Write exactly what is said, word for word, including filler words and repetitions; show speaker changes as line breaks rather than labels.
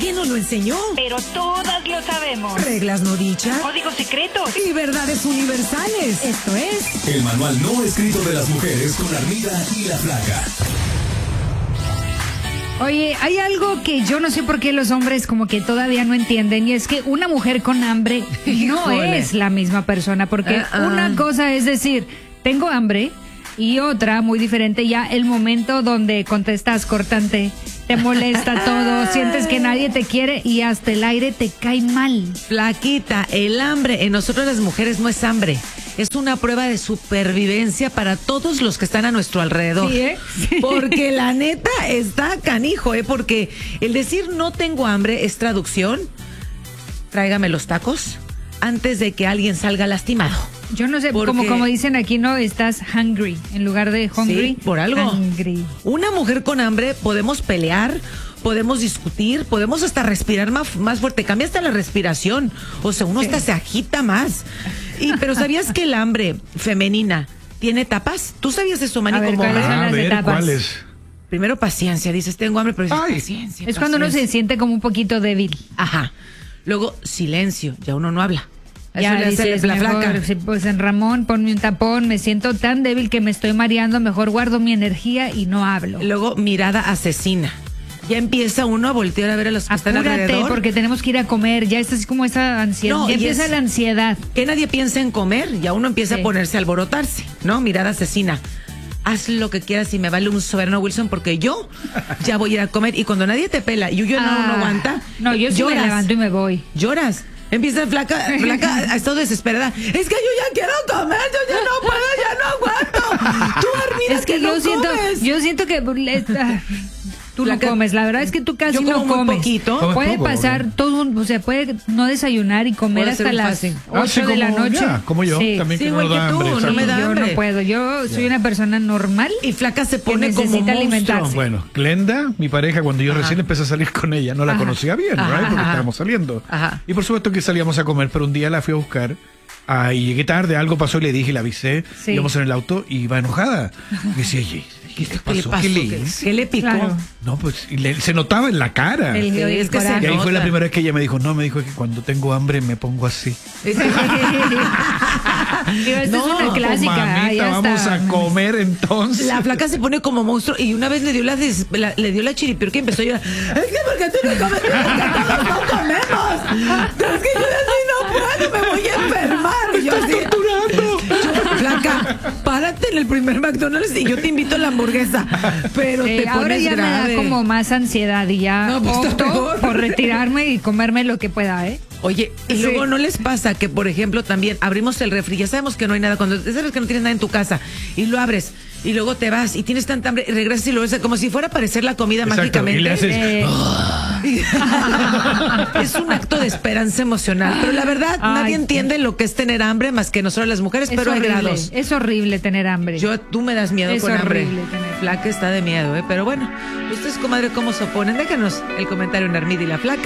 ¿Quién nos lo enseñó?
Pero todas lo sabemos.
Reglas no dichas.
Códigos secretos.
Y verdades universales. Esto es...
El manual no escrito de las mujeres con Armida y la Flaca.
Oye, hay algo que yo no sé por qué los hombres como que todavía no entienden, y es que una mujer con hambre no
Híjole.
es la misma persona, porque
Uh-uh.
una cosa es decir, tengo hambre, y otra, muy diferente, ya el momento donde contestas cortante, te molesta todo, sientes que nadie te quiere y hasta el aire te cae mal.
Flaquita, el hambre en nosotros las mujeres no es hambre. Es una prueba de supervivencia para todos los que están a nuestro alrededor.
Sí, ¿eh? Sí.
Porque la neta está canijo, ¿eh? Porque el decir no tengo hambre es traducción. Tráigame los tacos antes de que alguien salga lastimado.
Yo no sé,
Porque-
como, como dicen aquí, ¿no? Estás hungry, en lugar de hungry.
Sí, por algo.
Hungry.
Una mujer con hambre podemos pelear, podemos discutir, podemos hasta respirar más, más fuerte. Cambia hasta la respiración. O sea, uno hasta se agita más. Y, pero ¿sabías que el hambre femenina tiene etapas? ¿Tú sabías eso, Manny?
A ver,
Como
¿cuáles son
hombre?
A
las
ver,
etapas?
¿cuál es?
Primero paciencia, dices tengo hambre, pero dices
Ay.
paciencia.
Es cuando uno se
paciencia.
siente como un poquito débil.
Ajá. Luego silencio, ya uno no habla. Eso
Ya
le hace
dices,
la
mejor,
flaca.
sí, pues en Ramón, ponme un tapón, me siento tan débil que me estoy mareando, mejor guardo mi energía y no hablo.
Luego mirada asesina. Ya empieza uno a voltear a ver a los que están
Apúrate,
alrededor.
porque tenemos que ir a comer, ya estás como esa ansiedad,
No,
ya
y
empieza
es-
la ansiedad.
Que nadie piensa en comer, ya uno empieza
Sí.
a ponerse a alborotarse, ¿no? Mirada asesina. Haz lo que quieras y me vale un soberano Wilson porque yo ya voy a ir a comer. Y cuando nadie te pela y yo, yo no,
Ah,
no aguanta,
No, yo sí me
lloras.
levanto y me voy.
Lloras. Empieza flaca, flaca, a estar desesperada. Es que yo ya quiero comer, yo ya no puedo, ya no aguanto. Tú, Armida,
Es que, yo
no
siento,
comes.
yo siento que le- ah, tú no
Flaca,
comes, la verdad es que tú casi
yo como
no
muy
comes.
poquito.
Comes
Puede
poco,
pasar
¿ok?
todo un, o sea, puede no desayunar y comer
Puede ser
hasta
un
las
fasting.
Ah, sí,
ocho de la
como-
noche.
ya, como yo,
Sí.
también
Sí,
que no
igual
da
que tú,
hambre.
no
exacto.
me da
yo
hambre.
no puedo, yo soy una persona normal.
Y flaca se pone
que
como
necesita
monstruo.
alimentarse.
Bueno, Glenda, mi pareja, cuando yo
Ajá.
recién empecé a salir con ella, no la
Ajá.
conocía bien,
Ajá,
right? Porque
ajá.
estábamos saliendo.
Ajá.
Y por supuesto que salíamos a comer, pero un día la fui a buscar. Ah, y llegué tarde, algo pasó y le dije, y la avisé.
Sí.
Íbamos en el auto y iba enojada. Y decía, oye, ¿qué te
¿Qué le
pasó?
pasó?
¿Qué le
¿Qué,
hice?
qué le picó?
Claro.
No, pues y le- se notaba en la cara.
El-
Sí, es que se
coraje.
Y ahí fue la
nota.
primera vez que ella me dijo, no, me dijo que cuando tengo hambre me pongo así.
Digo, esta es una clásica.
Mamita,
ya
vamos
está.
a comer entonces.
La flaca se pone como monstruo y una vez le dio la, des- la- le dio la chiripior que empezó a llorar. Es que porque tú no comes, porque todos no comemos. Es que yo así no puedo, me voy a enfermar. Y yo así, yo, flaca, párate en el primer McDonald's y yo te invito a la hamburguesa. Pero
Sí,
te
ahora
pones
ya
grave.
me da como más ansiedad y ya
No, pues está
opto
peor.
por retirarme y comerme lo que pueda, ¿eh?
Oye, y
Sí.
luego no les pasa que, por ejemplo, también abrimos el refri, ya sabemos que no hay nada, cuando sabes que no tienes nada en tu casa y lo abres y luego te vas y tienes tanta hambre y regresas y lo ves como si fuera a aparecer la comida
Exacto,
mágicamente.
y le haces,
Eh,
Es un acto de esperanza emocional, pero la verdad
Ay,
nadie
sí.
entiende lo que es tener hambre más que nosotros las mujeres,
es
pero hay
horrible,
grados.
es horrible tener hambre.
Yo, tú me das miedo
Es
con hambre.
horrible tener-
Flaca está de miedo, ¿eh? Pero bueno, ustedes, comadre, ¿cómo se oponen? Déjanos el comentario en Armida y la Flaca.